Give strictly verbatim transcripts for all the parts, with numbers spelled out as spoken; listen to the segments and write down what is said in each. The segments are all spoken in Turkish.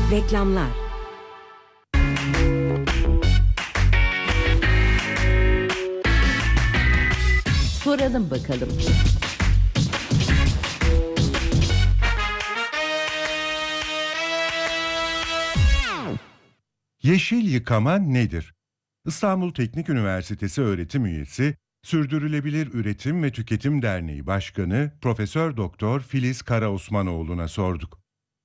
Reklamlar. Soralım bakalım. Yeşil yıkama nedir? İstanbul Teknik Üniversitesi öğretim üyesi, Sürdürülebilir Üretim ve Tüketim Derneği Başkanı Profesör Doktor Filiz Karaosmanoğlu'na sorduk.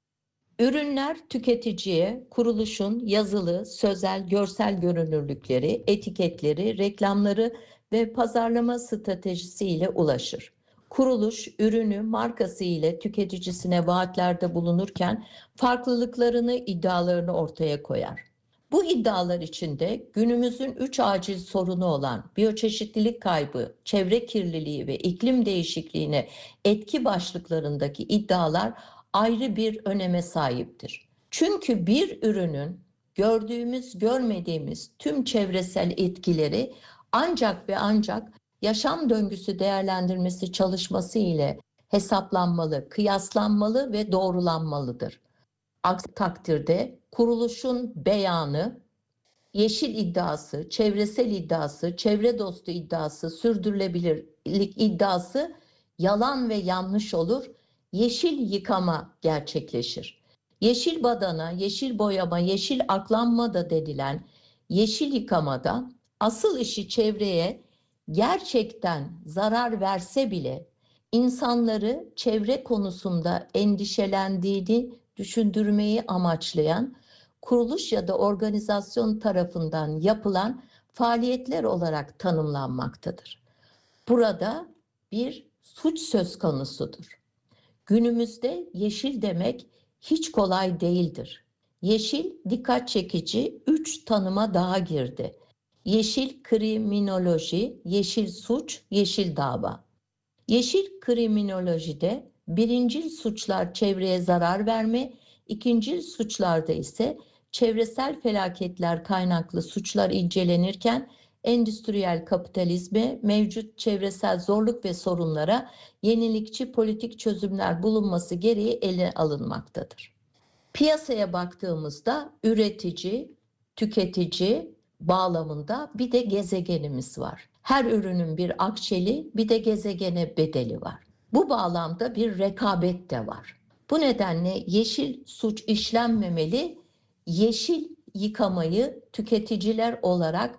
Ürünler tüketiciye kuruluşun yazılı, sözel, görsel görünürlükleri, etiketleri, reklamları ve pazarlama stratejisi ile ulaşır. Kuruluş, ürünü, markası ile tüketicisine vaatlerde bulunurken farklılıklarını, iddialarını ortaya koyar. Bu iddialar içinde günümüzün üç acil sorunu olan biyoçeşitlilik kaybı, çevre kirliliği ve iklim değişikliğine etki başlıklarındaki iddialar ayrı bir öneme sahiptir. Çünkü bir ürünün gördüğümüz, görmediğimiz tüm çevresel etkileri ancak ve ancak yaşam döngüsü değerlendirmesi çalışması ile hesaplanmalı, kıyaslanmalı ve doğrulanmalıdır. Aksi takdirde kuruluşun beyanı, yeşil iddiası, çevresel iddiası, çevre dostu iddiası, sürdürülebilirlik iddiası yalan ve yanlış olur. Yeşil yıkama gerçekleşir. Yeşil badana, yeşil boyama, yeşil aklanma da denilen yeşil yıkamada asıl işi çevreye gerçekten zarar verse bile insanları çevre konusunda endişelendiğini düşündürmeyi amaçlayan kuruluş ya da organizasyon tarafından yapılan faaliyetler olarak tanımlanmaktadır. Burada bir suç söz konusudur. Günümüzde yeşil demek hiç kolay değildir. Yeşil dikkat çekici üç tanıma daha girdi. Yeşil kriminoloji, yeşil suç, yeşil dava. Yeşil kriminolojide birincil suçlar çevreye zarar verme, ikincil suçlarda ise çevresel felaketler kaynaklı suçlar incelenirken endüstriyel kapitalizme, mevcut çevresel zorluk ve sorunlara yenilikçi politik çözümler bulunması gereği ele alınmaktadır. Piyasaya baktığımızda üretici, tüketici bağlamında bir de gezegenimiz var. Her ürünün bir akçeli, bir de gezegene bedeli var. Bu bağlamda bir rekabet de var. Bu nedenle yeşil suç işlenmemeli, yeşil yıkamayı tüketiciler olarak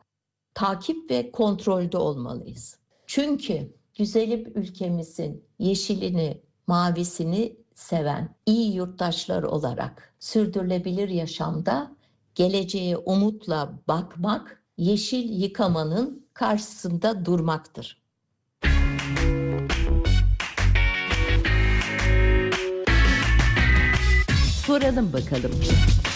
takip ve kontrolde olmalıyız. Çünkü güzelim ülkemizin yeşilini, mavisini seven iyi yurttaşlar olarak sürdürülebilir yaşamda geleceğe umutla bakmak, yeşil yıkamanın karşısında durmaktır. Soralım bakalım.